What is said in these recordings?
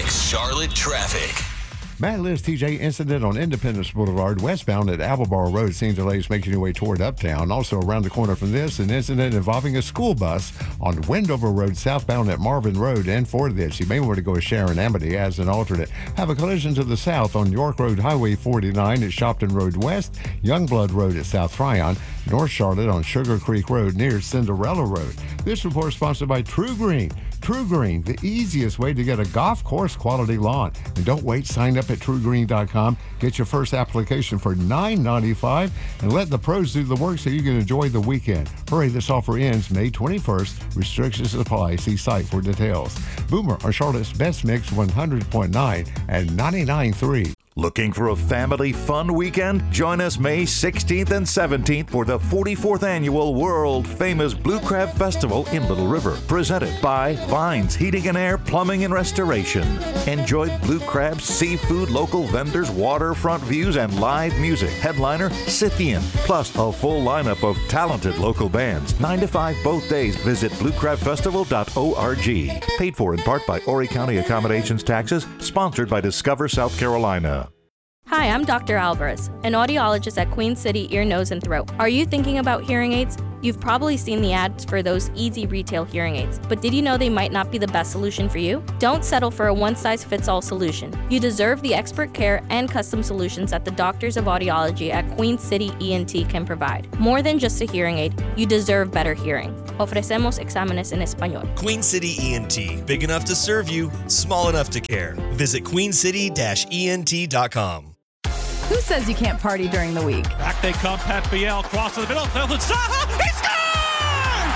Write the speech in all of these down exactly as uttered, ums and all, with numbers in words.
Mix Charlotte traffic. Matt Liz T J incident on Independence Boulevard westbound at Appleboro Road. Seeing delays making your way toward Uptown. Also around the corner from this, an incident involving a school bus on Wendover Road southbound at Marvin Road. And for this, you may want to go with Sharon Amity as an alternate. Have a collision to the south on York Road Highway forty-nine at Shopton Road West, Youngblood Road at South Tryon, North Charlotte on Sugar Creek Road near Cinderella Road. This report is sponsored by True Green. True Green, the easiest way to get a golf course quality lawn. And don't wait, sign up at true green dot com. Get your first application for nine ninety-five and let the pros do the work so you can enjoy the weekend. Hurry, this offer ends May twenty-first. Restrictions apply. See site for details. Boomer on Charlotte's Best Mix one hundred point nine and ninety-nine point three. Looking for a family fun weekend? Join us May sixteenth and seventeenth for the forty-fourth Annual World Famous Blue Crab Festival in Little River. Presented by Vines Heating and Air Plumbing and Restoration. Enjoy blue crab, seafood, local vendors, waterfront views, and live music. Headliner, Scythian. Plus a full lineup of talented local bands. nine to five both days. Visit blue crab festival dot org. Paid for in part by Horry County Accommodations Taxes. Sponsored by Discover South Carolina. Hi, I'm Doctor Alvarez, an audiologist at Queen City Ear, Nose, and Throat. Are you thinking about hearing aids? You've probably seen the ads for those easy retail hearing aids, but did you know they might not be the best solution for you? Don't settle for a one-size-fits-all solution. You deserve the expert care and custom solutions that the doctors of audiology at Queen City E N T can provide. More than just a hearing aid, you deserve better hearing. Ofrecemos exámenes en español. Queen City E N T, big enough to serve you, small enough to care. Visit queen city dash E N T dot com. Who says you can't party during the week? Back they come, Pat Biel, cross to the middle, Felton Saha, he scores!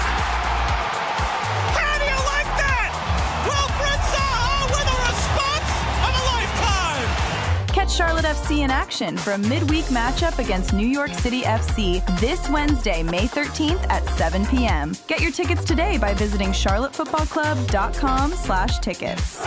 How do you like that? Wilfred Saha with a response of a lifetime! Catch Charlotte F C in action for a midweek matchup against New York City F C this Wednesday, May thirteenth at seven p.m. Get your tickets today by visiting charlotte football club dot com slash tickets.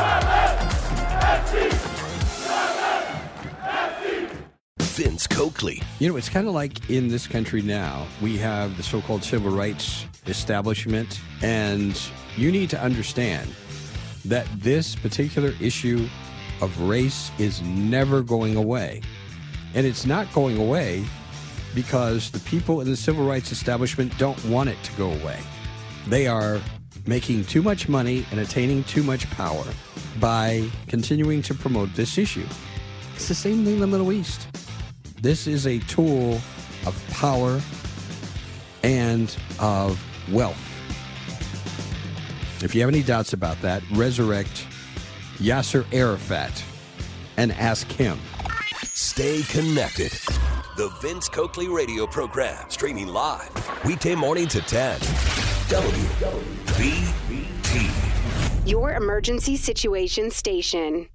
Vince Coakley. You know, it's kind of like in this country now, we have the so-called civil rights establishment, and you need to understand that this particular issue of race is never going away. And it's not going away because the people in the civil rights establishment don't want it to go away. They are making too much money and attaining too much power by continuing to promote this issue. It's the same thing in the Middle East. This is a tool of power and of wealth. If you have any doubts about that, resurrect Yasser Arafat and ask him. Stay connected. The Vince Coakley radio program, streaming live, weekday morning to ten. W B T. Your emergency situation station.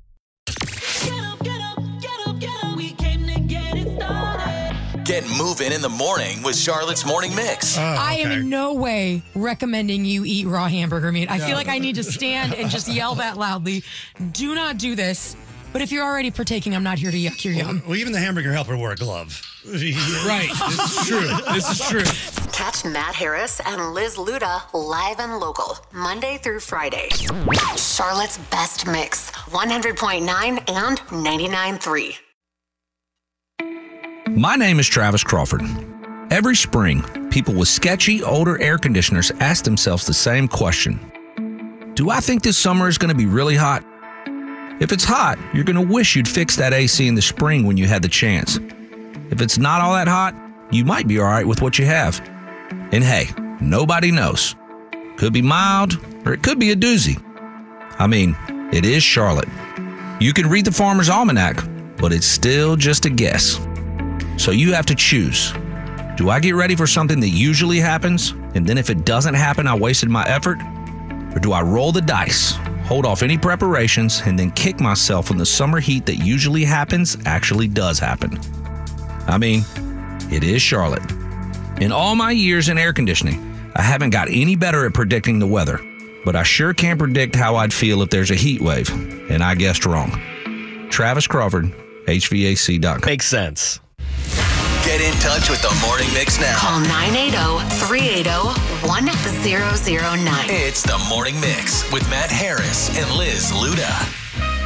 Get moving in the morning with Charlotte's Morning Mix. Oh, okay. I am in no way recommending you eat raw hamburger meat. I no. feel like I need to stand and just yell that loudly. Do not do this. But if you're already partaking, I'm not here to yuck your yum. Well, even the hamburger helper wore a glove. Right. This is true. This is true. Catch Matt Harris and Liz Luda live and local, Monday through Friday. Charlotte's Best Mix, one hundred point nine and ninety-nine point three. My name is Travis Crawford. Every spring, people with sketchy, older air conditioners ask themselves the same question. Do I think this summer is going to be really hot? If it's hot, you're going to wish you'd fix that A C in the spring when you had the chance. If it's not all that hot, you might be all right with what you have. And hey, nobody knows. Could be mild, or it could be a doozy. I mean, it is Charlotte. You can read the Farmer's Almanac, but it's still just a guess. So you have to choose. Do I get ready for something that usually happens, and then if it doesn't happen, I wasted my effort? Or do I roll the dice, hold off any preparations, and then kick myself when the summer heat that usually happens actually does happen? I mean, it is Charlotte. In all my years in air conditioning, I haven't got any better at predicting the weather, but I sure can't predict how I'd feel if there's a heat wave, and I guessed wrong. Travis Crawford, H V A C dot com. Makes sense. Get in touch with the Morning Mix now. Call nine eight zero, three eight zero, one zero zero nine. It's the Morning Mix with Matt Harris and Liz Luda.